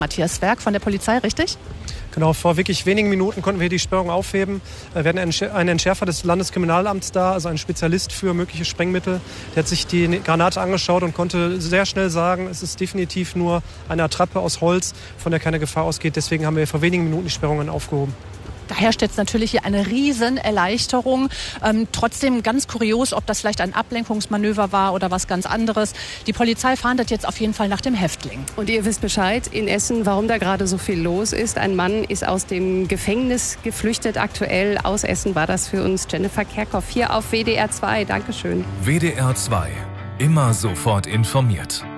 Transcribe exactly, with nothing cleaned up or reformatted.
Matthias Werk von der Polizei, richtig? Genau, vor wirklich wenigen Minuten konnten wir die Sperrung aufheben. Wir hatten einen Entschärfer des Landeskriminalamts da, also ein Spezialist für mögliche Sprengmittel. Der hat sich die Granate angeschaut und konnte sehr schnell sagen, es ist definitiv nur eine Attrappe aus Holz, von der keine Gefahr ausgeht. Deswegen haben wir vor wenigen Minuten die Sperrungen aufgehoben. Da herrscht jetzt natürlich hier eine Riesenerleichterung. Ähm, trotzdem ganz kurios, ob das vielleicht ein Ablenkungsmanöver war oder was ganz anderes. Die Polizei fahndet jetzt auf jeden Fall nach dem Häftling. Und ihr wisst Bescheid in Essen, warum da gerade so viel los ist. Ein Mann ist aus dem Gefängnis geflüchtet. Aktuell aus Essen war das für uns Jennifer Kerkhoff hier auf W D R zwei. Dankeschön. W D R zwei. Immer sofort informiert.